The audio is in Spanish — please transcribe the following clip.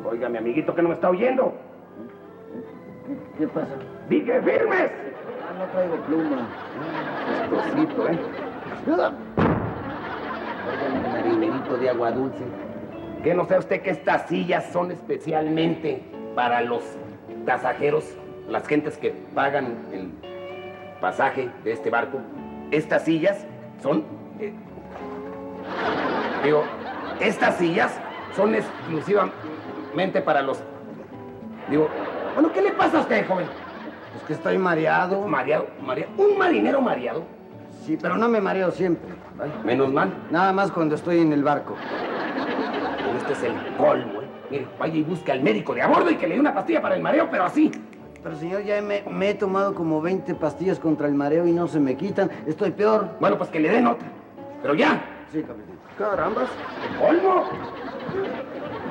Oiga, mi amiguito, que no me está oyendo. ¿Qué pasa? ¡Dije firmes! No traigo pluma. Estosito, ¿eh? Oigan, marinerito de agua dulce. ¿Que no sabe usted que estas sillas son especialmente para los pasajeros, las gentes que pagan el pasaje de este barco? Estas sillas son... estas sillas son exclusivamente para los... bueno, ¿qué le pasa a usted, joven? Es que estoy mareado. ¿Mareado? ¿Un marinero mareado? Sí, pero no me mareo siempre. Ay, menos mal. Nada más cuando estoy en el barco. Este es el colmo, ¿eh? Mire, vaya y busque al médico de a bordo y que le dé una pastilla para el mareo, pero así. Pero señor, ya me he tomado como 20 pastillas contra el mareo y no se me quitan. Estoy peor. Bueno, pues que le den otra. Pero ya. Sí, capitán. Carambas, el colmo.